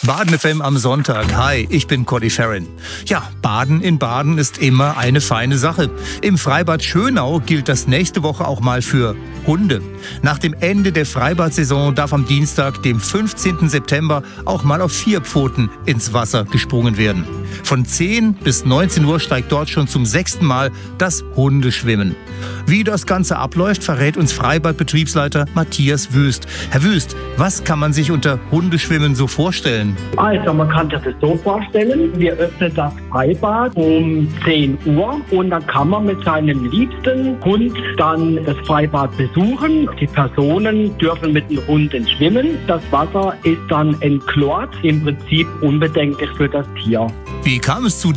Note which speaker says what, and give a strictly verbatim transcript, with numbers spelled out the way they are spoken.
Speaker 1: Baden F M am Sonntag. Hi, ich bin Conny Ferrin. Ja, Baden in Baden ist immer eine feine Sache. Im Freibad Schönau gilt das nächste Woche auch mal für Hunde. Nach dem Ende der Freibad-Saison darf am Dienstag, dem fünfzehnten September, auch mal auf vier Pfoten ins Wasser gesprungen werden. Von zehn bis neunzehn Uhr steigt dort schon zum sechsten Mal das Hundeschwimmen. Wie das Ganze abläuft, verrät uns Freibad-Betriebsleiter Matthias Wüst. Herr Wüst, was kann man sich unter Hundeschwimmen so vorstellen?
Speaker 2: Also man kann sich das so vorstellen, wir öffnen das Freibad um zehn Uhr und dann kann man mit seinem liebsten Hund dann das Freibad besuchen. Die Personen dürfen mit dem Hund schwimmen. Das Wasser ist dann entchlort, im Prinzip unbedenklich für das Tier.
Speaker 1: Wie kam es zu